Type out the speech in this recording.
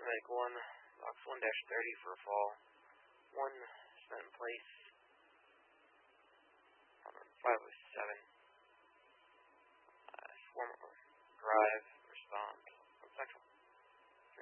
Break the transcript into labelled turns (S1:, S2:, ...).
S1: Automatic 1, box 1-30 for a fall. 1, cement in place. 507. Former drive.